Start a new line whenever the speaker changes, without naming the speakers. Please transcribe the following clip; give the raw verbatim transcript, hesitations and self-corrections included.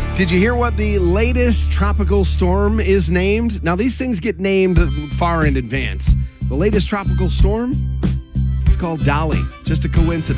Did you hear what the latest tropical storm is named? Now, these things get named far in advance. The latest tropical storm is called Dolly. Just a coincidence.